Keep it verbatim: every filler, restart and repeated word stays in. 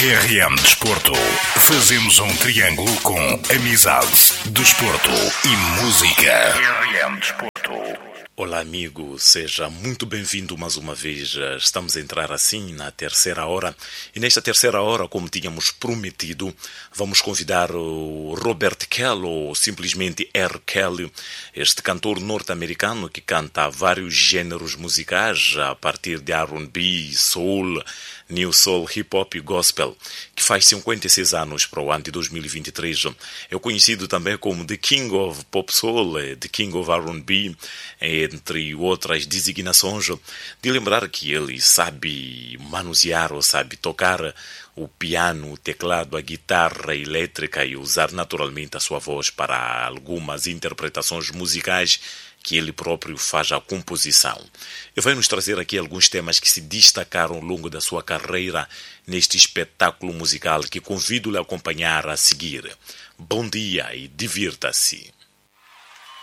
R M Desporto. Fazemos um triângulo com amizade, desporto e música. R M Desporto. Olá amigo, seja muito bem-vindo mais uma vez. Estamos a entrar assim na terceira hora e nesta terceira hora, como tínhamos prometido, vamos convidar o Robert Kelly, ou simplesmente R. Kelly, este cantor norte-americano que canta vários gêneros musicais a partir de R and B, soul, new soul, hip hop e gospel, que faz cinquenta e seis anos para o ano de dois mil e vinte e três. É conhecido também como The King of Pop Soul, The King of R and B, entre outras designações. De lembrar que ele sabe manusear ou sabe tocar o piano, o teclado, a guitarra elétrica e usar naturalmente a sua voz para algumas interpretações musicais que ele próprio faz a composição. E vai nos trazer aqui alguns temas que se destacaram ao longo da sua carreira neste espetáculo musical que convido-lhe a acompanhar a seguir. Bom dia e divirta-se.